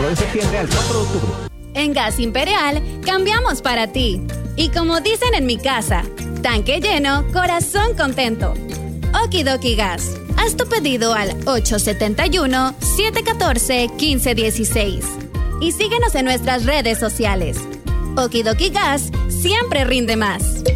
5 de septiembre al 4 de octubre. En Gas Imperial, cambiamos para ti. Y como dicen en mi casa, tanque lleno, corazón contento. Okidoki Gas. Haz tu pedido al 871-714-1516. Y síguenos en nuestras redes sociales. Okidoki Gas siempre rinde más.